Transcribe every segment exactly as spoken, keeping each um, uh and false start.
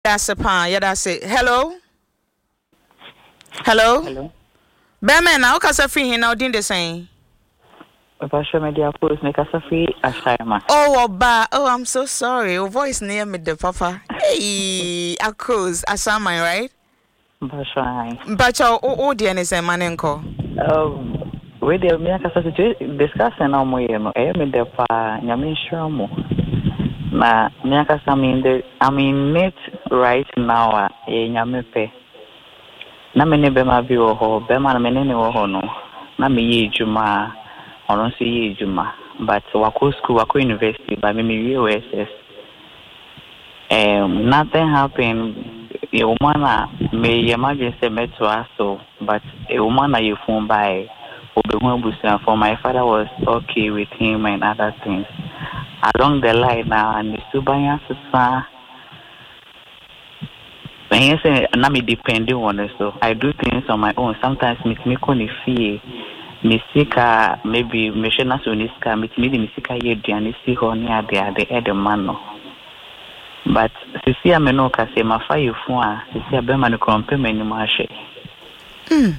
That's a pan. Yeah, that's it. Hello? Hello? Hello. Bemen, now kasa free here now din the same. Pastor media post make us free ashama. Oh, Oba. Oh, I'm so sorry. Your voice near me the papa. Hey, Akos, Asama, right? Pastor. But your oh dear is a manenko. Um we dey me akasa discussing na mo ye no e me dey pa nyame nhwamo. Na me akasa me dey I mean net right now e nyame pe. Na me ne be ma bi wo ho, be ma na me ne ne wo ho no. Na me ye ejuma, ono si ye ejuma. But wako school, wako university, but me me O S S. Um, nothing happened. A woman may imagine say met to us so, but a woman you phone by for my father was okay with him and other things. Along the line now, and the Subaya Sasa. When you say I'm depending on it, so I do things on my own. Sometimes me me koni fee, me sika maybe me shena soniska, me me me sika ye diani si honi ade ade ede mano. But sisi ameno kase mafa yifu a sisi abema ni kompe meni mashe. Hmm.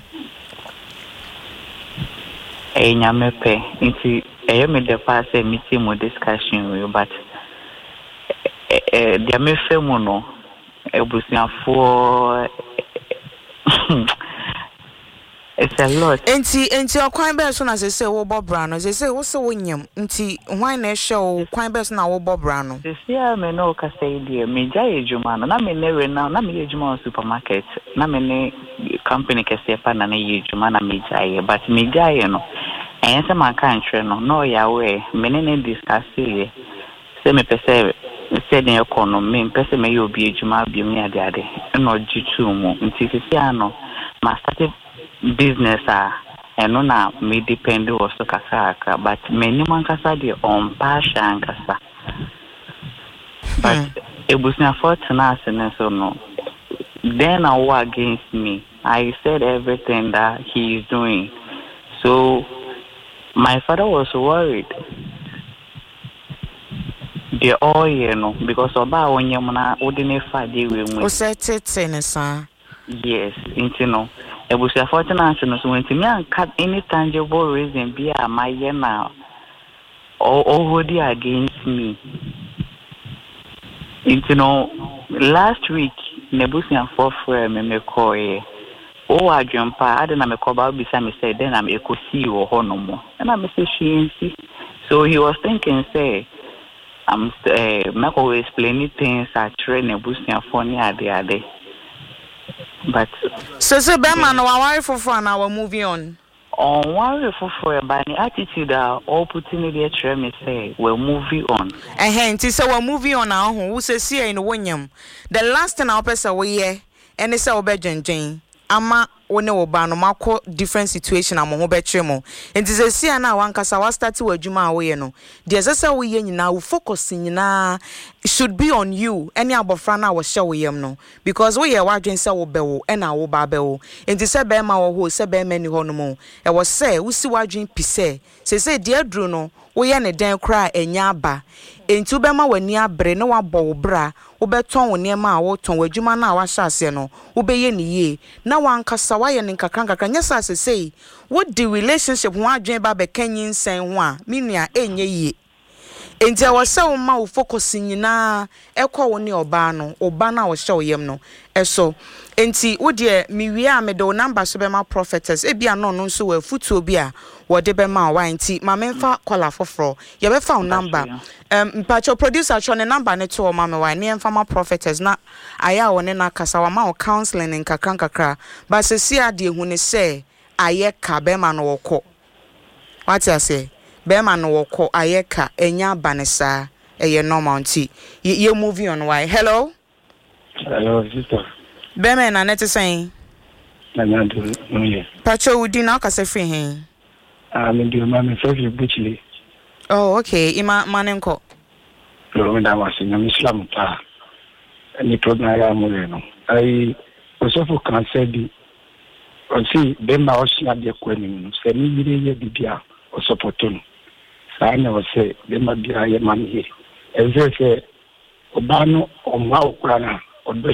E nyame pe nti e me de pass e meeting mo discussion we but eh dia me fe mu no ebusiafo it's a lot. Enti enti okwan be so na se se wo bobra no se se wo se wo nyam nti hwan na ehwe kwan be so na wo bobra no se sia me no ka say die me ja ejuma no na me newe na na me ejuma supermarket na me ne company ke se pa na na ejuma na me ja but me ja ye no en se man kan twe no no ya we me ne ne discuss ye se me pese se ne economy pese me yo bi ejuma bi me ade ade no jitu mu nti se sia no ma start business ah eno na me depend also kasaka but many man kasa de on passion kasa but ebusia fortuna sense no then I war against me. I said everything that he is doing, so my father was worried the all you know because oba onyamna odine fa dey we mu o se tete ne sa yes into no ebusia fortuna no so when me an cut any tangible reason be a my na or already against me into no last week nebusia for friend me me call e o adwempa ade na me call ba bisa me say then am ekosi wo ho no mo na me say she so he was thinking say I'm uh, make always explaining things at train nebusia for ni ade ade. But so so be man wa worry for fun now we moving on on worry for for by the attitude uh, all putting it there me say we're moving on eh nti so we moving on now who say see in wonyam the last thing our person we here and say we be dwenjen ama one wo ba no mako different situation am ho be twemo nti say see na wan kasa wa start wa adwuma a we no de say we ye nyina we focus nyina should be on you any abofra na wo hye we yam no because we ye wadwen say wo be wo e na wo ba be wo nti say be ma wo ho say be ma ni ho no mo e wo say wo si wadwen pise say say de adru no wo ye ne den kra enya aba enti be ma wani abre ne wa bo wo bra wo beton wo ne ma wo ton wadwuma na wa hyase no wo be ye ne ye na wan kasa wa ye ne nkakran kakran nya sa say say what the relationship ho adwen ba be kanyin sen ho a menua enye ye enti a wo se wo ma wo focus nyina ekọ wo ne oba no oba na wo hye wo yam no eso enti wo de mi wi a me de wo number so be ma prophetess e bia no no so wa futu obi a wo de be ma wa enti ma memfa call afoforo ye be fa wo number um mpacho producer cho ne number ne to ma me wa ne emfa ma prophetess na aya wo ne na kasa wa ma wo counseling nkakran kakra ba se si ade hu ne se aye ka be ma no wo kọ what you say Bema no woko ayeka enya banesa eye normal nti ye movie on why hello hello sister Bema na net saying na na do no ye Pacho udi na kase free hen ah me do ma me free buchile oh okay ima manenko no na was na Islam pa ni program ya mo no ai osofo kan say bi o si bema o si ade ko ni no se ni bire ye bibia o supporto sana wase bema bia ye man here eze se obano o ma okura na